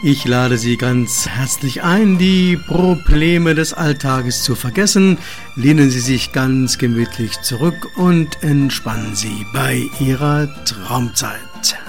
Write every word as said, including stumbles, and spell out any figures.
Ich lade Sie ganz herzlich ein, die Probleme des Alltages zu vergessen. Lehnen Sie sich ganz gemütlich zurück und entspannen Sie bei Ihrer Traumzeit.